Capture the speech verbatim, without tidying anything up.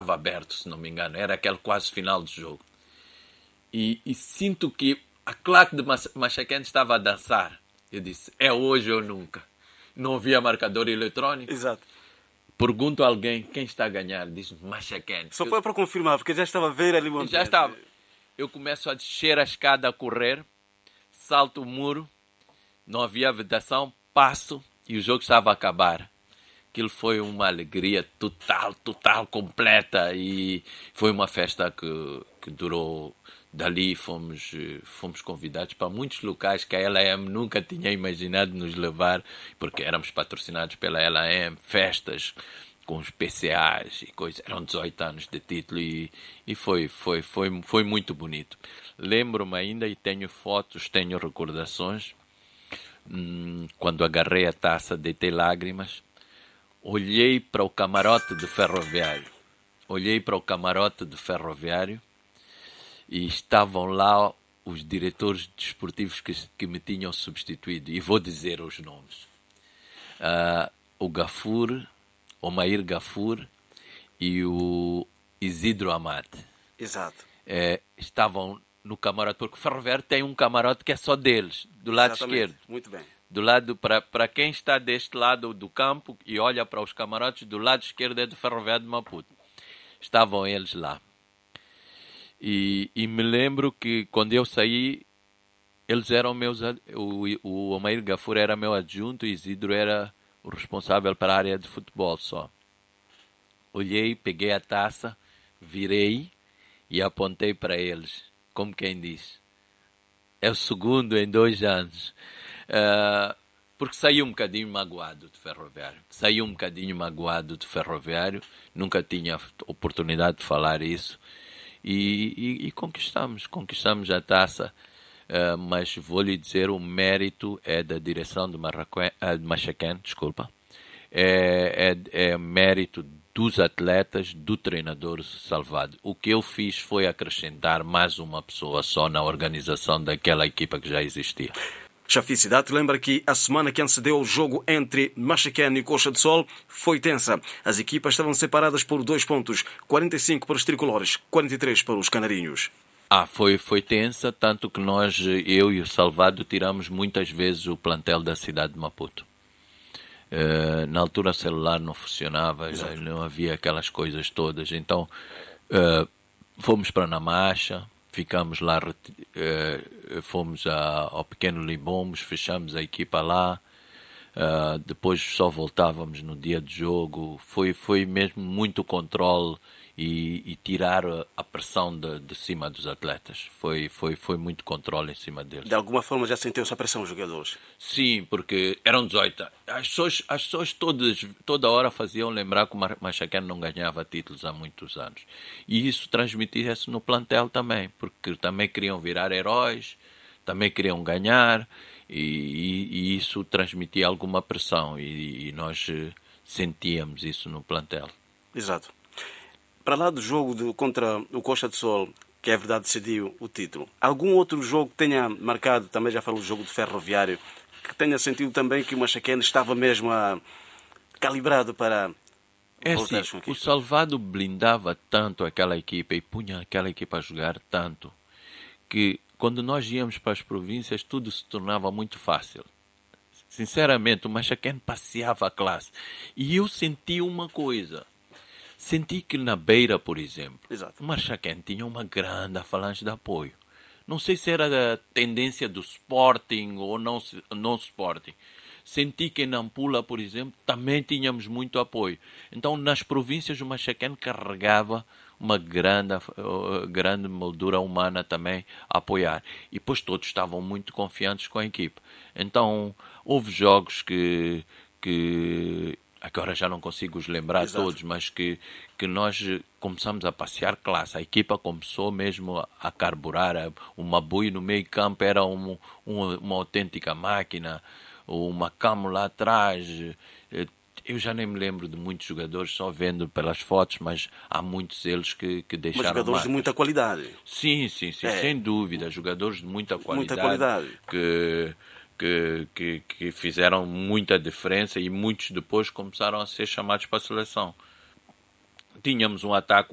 aberto, se não me engano. Era aquele quase final do jogo. E, e sinto que a claque de Machacane estava a dançar. Eu disse, é hoje ou nunca. Não havia marcador eletrônico. Exato. Pergunto a alguém quem está a ganhar. Diz Machacane. Só foi para confirmar, porque já estava a ver ali o Já estava. Eu começo a descer a escada, a correr. Salto o muro. Não havia vedação. Passo e o jogo estava a acabar. Aquilo foi uma alegria total, total, completa. E foi uma festa que, que durou... Dali fomos, fomos convidados para muitos locais que a L A M nunca tinha imaginado nos levar, porque éramos patrocinados pela L A M, festas com os P C As e coisas. Eram dezoito anos de título e, e foi, foi, foi, foi muito bonito. Lembro-me ainda e tenho fotos, tenho recordações. Hum, quando agarrei a taça, deitei lágrimas. Olhei para o camarote de Ferroviário. Olhei para o camarote de Ferroviário. E estavam lá os diretores desportivos que, que me tinham substituído. E vou dizer os nomes. Uh, o Gafur, o Mair Gafur e o Isidro Amate. Exato. É, estavam no camarote, porque o Ferroviário tem um camarote que é só deles, do lado Exatamente. esquerdo. Muito bem. Do lado, para quem está deste lado do campo e olha para os camarotes, do lado esquerdo é do Ferroviário de Maputo. Estavam eles lá. E, e me lembro que quando eu saí, eles eram meus... O, o Omair Gafur era meu adjunto e Isidro era o responsável para a área de futebol só. Olhei, peguei a taça, virei e apontei para eles, como quem diz. É o segundo em dois anos. Uh, porque saí um bocadinho magoado de Ferroviário. Saí um bocadinho magoado de Ferroviário. Nunca tinha oportunidade de falar isso. E, e, e conquistamos, conquistamos a taça, uh, mas vou lhe dizer, o mérito é da direção de, uh, de Machacane, desculpa, é, é, é mérito dos atletas, do treinador Salvado. O que eu fiz foi acrescentar mais uma pessoa só na organização daquela equipa que já existia. Chafi Cidade lembra que a semana que antecedeu o jogo entre Machacane e Coxa de Sol foi tensa. As equipas estavam separadas por dois pontos, quarenta e cinco para os tricolores, quarenta e três para os canarinhos. Ah, foi, foi tensa, tanto que nós, eu e o Salvado, tiramos muitas vezes o plantel da cidade de Maputo. Uh, na altura o celular não funcionava, já não havia aquelas coisas todas. Então, uh, fomos para Namacha. Ficamos lá, uh, fomos a, ao Pequeno Libombos, fechamos a equipa lá, uh, depois só voltávamos no dia de jogo. Foi, foi mesmo muito controle e, e tirar a pressão de, de cima dos atletas. Foi, foi, foi muito controle em cima deles. De alguma forma já sentiu essa pressão os jogadores? Sim, porque eram dezoito. As pessoas, as pessoas todas, toda hora faziam lembrar que o Machacane não ganhava títulos há muitos anos. E isso transmitia-se no plantel também, porque também queriam virar heróis, também queriam ganhar, e, e, e isso transmitia alguma pressão, e, e nós sentíamos isso no plantel. Exato. Para lá do jogo de, contra o Coxa de Sol, que é verdade decidiu o título, algum outro jogo que tenha marcado, também já falou do jogo de Ferroviário, que tenha sentido também que o Machacane estava mesmo a, calibrado para é voltar assim, com a equipa? O Salvado blindava tanto aquela equipa e punha aquela equipa a jogar tanto, que quando nós íamos para as províncias tudo se tornava muito fácil. Sinceramente, o Machacane passeava a classe. E eu senti uma coisa... Senti que na Beira, por exemplo, Exato. o Machacane tinha uma grande falange de apoio. Não sei se era a tendência do Sporting ou não, não Sporting. Senti que em Nampula, por exemplo, também tínhamos muito apoio. Então, nas províncias, o Machacane carregava uma grande, uh, grande moldura humana também a apoiar. E depois todos estavam muito confiantes com a equipe. Então, houve jogos que... que agora já não consigo os lembrar Exato. todos, mas que, que nós começamos a passear classe. A equipa começou mesmo a, a carburar. O Mabui no meio campo era um, um, uma autêntica máquina. O Macamo lá atrás. Eu já nem me lembro de muitos jogadores, só vendo pelas fotos, mas há muitos deles que, que deixaram mas jogadores marcas. De muita qualidade. Sim, sim, sim, é. sem dúvida. Jogadores de muita qualidade. Muita qualidade. Que... Que, que, que fizeram muita diferença e muitos depois começaram a ser chamados para a seleção. Tínhamos um ataque